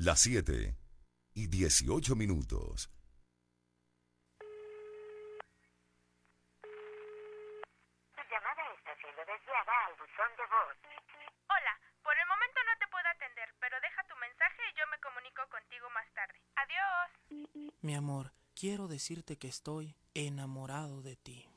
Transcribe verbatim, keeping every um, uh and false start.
Las siete y dieciocho minutos. Tu llamada está siendo desviada al buzón de voz. Hola, por el momento no te puedo atender, pero deja tu mensaje y yo me comunico contigo más tarde. Adiós. Mi amor, quiero decirte que estoy enamorado de ti.